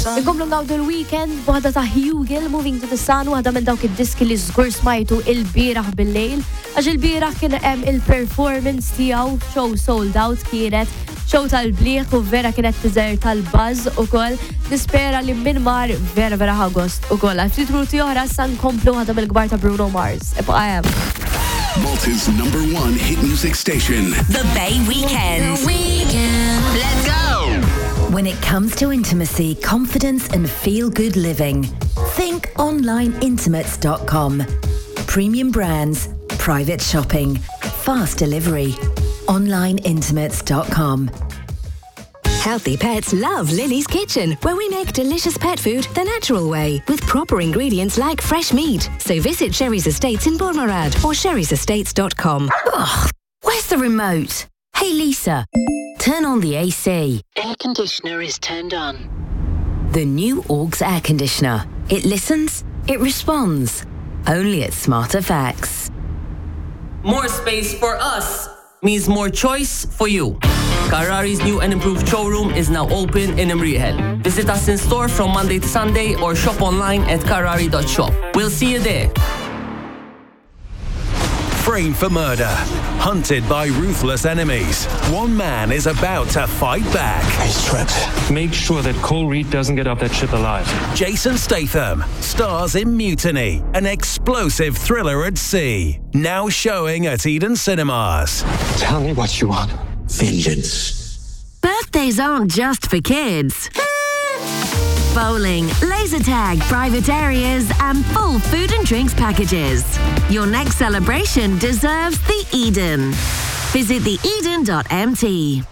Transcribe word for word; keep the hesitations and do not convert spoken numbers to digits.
Ikomlu ngawdu l-weekend b'waħda ta' Hugel, Moving to the Sun, waħda minn dawk id-diski li żgur smajtu il-bieraħ bil-lejl. Għax il-bieraħ kien hemm il-performance tiegħu, show sold out kienet, show tal-bliħ u vera kienet tiżer tal-buzz ukoll. Nispera li minn mar vera vera ħagost ukoll. Ftit ruti oħra sa nkomplu waħda mill-kbar ta' Bruno Mars. Ibqa' hemm. Malta's number one hit music station. The Bay Weekend. The Weekend. Let's go. When it comes to intimacy, confidence and feel-good living, think online intimates dot com. Premium brands, private shopping, fast delivery. online intimates dot com. Healthy pets love Lily's Kitchen, where we make delicious pet food the natural way, with proper ingredients like fresh meat. So visit Sherry's Estates in Bournemouth or sherrys estates dot com. Ugh, where's the remote? Hey Lisa, turn on the A C. Air conditioner is turned on. The new Augs air conditioner. It listens, it responds. Only at Smarter Facts. More space for us means more choice for you. Carrari's new and improved showroom is now open in Imriel. Visit us in store from Monday to Sunday or shop online at carrari dot shop. We'll see you there. Framed for murder, hunted by ruthless enemies. One man is about to fight back. He's trapped. Make sure that Cole Reed doesn't get off that ship alive. Jason Statham stars in Mutiny, an explosive thriller at sea. Now showing at Eden Cinemas. Tell me what you want. Vengeance. Birthdays aren't just for kids. Bowling, laser tag, private areas, and full food and drinks packages. Your next celebration deserves the Eden. Visit the eden dot m t.